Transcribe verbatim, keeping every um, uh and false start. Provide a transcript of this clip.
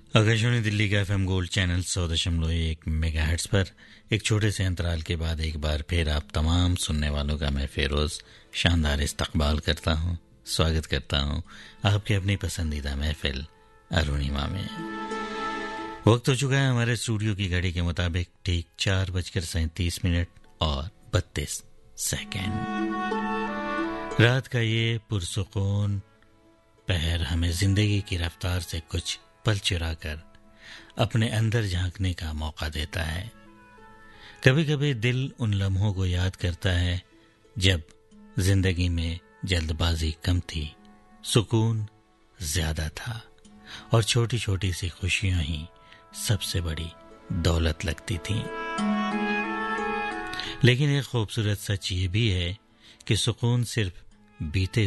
आकाशवाणी दिल्ली का FM gold channel सौ दशमलव एक मेगाहर्ट्ज पर एक छोटे से अंतराल के बाद एक बार फिर आप तमाम सुनने वालों का मैं फेरोज शानदार इस्तकबाल करता हूं, स्वागत करता हूं आपके अपनी पसंदीदा महफिल अरुणिमा में। वक्त हो चुका है हमारे स्टूडियो की घड़ी के मुताबिक ठीक चार बजकर सैंतीस मिनट और बत्तीस सेकेंड। रात का ये पुरसुकून पहर हमें जिंदगी की रफ्तार से कुछ पल चुरा कर अपने अंदर झांकने का मौका देता है। कभी कभी दिल उन लम्हों को याद करता है जब जिंदगी में जल्दबाजी कम थी, सुकून ज्यादा था और छोटी छोटी सी खुशियां ही सबसे बड़ी दौलत लगती थीं। लेकिन एक खूबसूरत सच ये भी है कि सुकून सिर्फ बीते